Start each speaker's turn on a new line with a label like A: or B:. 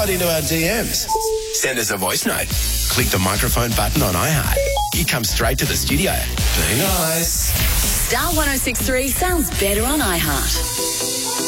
A: slide into our DMs. Send us a voice note. Click the microphone button on iHeart. You come straight to the studio. Be nice.
B: Star 106.3 sounds better on iHeart.